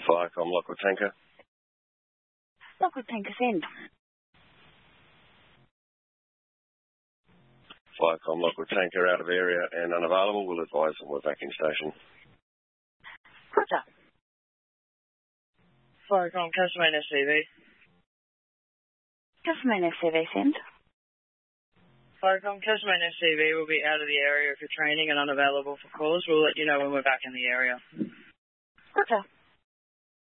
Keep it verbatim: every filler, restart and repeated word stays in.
Firecom, Lockwood Tanker. Lockwood Tanker, send. Firecom, Lockwood Tanker, out of area and unavailable. We'll advise them we're back in station. Roger. Firecom, Castlemaine S C V. Castlemaine S C V, send. Firecom, Castlemaine S C V will be out of the area for training and unavailable for calls. We'll let you know when we're back in the area. Roger.